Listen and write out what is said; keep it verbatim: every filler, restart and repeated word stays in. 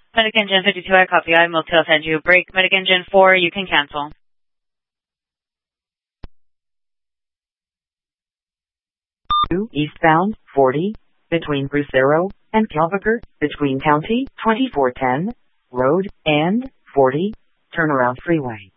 Medic Engine fifty-two, I copy. I will tail send you. Break. Medic Engine four, you can cancel. Eastbound, forty, between Crucero and Calvacar, between County twenty-four ten Road and forty, turnaround freeway.